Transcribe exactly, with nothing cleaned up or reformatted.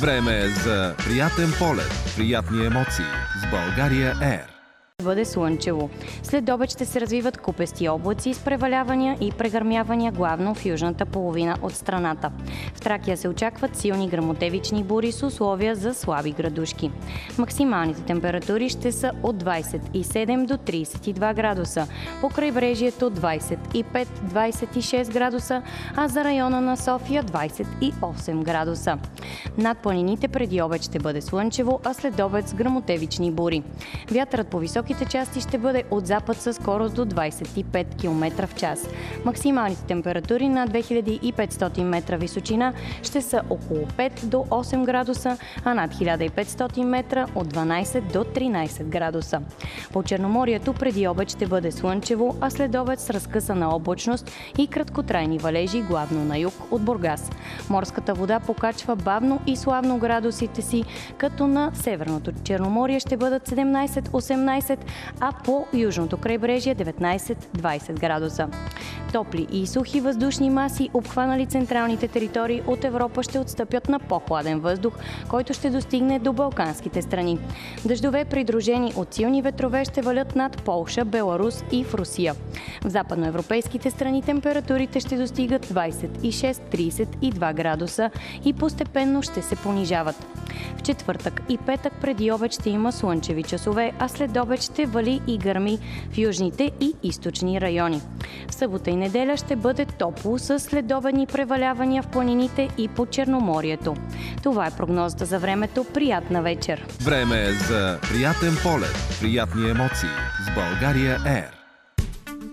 Време е за приятен полет, приятни емоции с България Ер. Бъде слънчево. След обед ще се развиват купести облаци с превалявания и прегърмявания главно в южната половина от страната. В Тракия се очакват силни гръмотевични бури с условия за слаби градушки. Максималните температури ще са от двадесет и седем до тридесет и два градуса, по крайбрежието двадесет и пет до двадесет и шест градуса, а за района на София двадесет и осем градуса. Над планините преди обед ще бъде слънчево, а след обед с гръмотевични бури. Вятърът по високите части ще бъде от запад със скорост до двадесет и пет километра в час. Максималните температури на две хиляди и петстотин метра височина ще са около пет до осем градуса, а над хиляда и петстотин метра от дванадесет до тринадесет градуса. По Черноморието преди обед ще бъде слънчево, а след обед с разкъсана облачност и краткотрайни валежи, главно на юг от Бургас. Морската вода покачва бавно и славно градусите си, като на Северното Черноморие ще бъдат седемнадесет до осемнадесет, а по южното крайбрежие деветнадесет до двадесет градуса. Топли и сухи въздушни маси, обхванали централните територии от Европа, ще отстъпят на по-хладен въздух, който ще достигне до балканските страни. Дъждове, придружени от силни ветрове, ще валят над Полша, Беларус и в Русия. В западноевропейските страни температурите ще достигат двадесет и шест до тридесет и два градуса и постепенно ще се понижават. В четвъртък и петък преди обед ще има слънчеви часове, а след обед ще вали и гърми в южните и източни райони. В събота и неделя ще бъде топло с следобедни превалявания в планините и по Черноморието. Това е прогнозата за времето. Приятна вечер! Време е за приятен полет, приятни емоции с България Ер.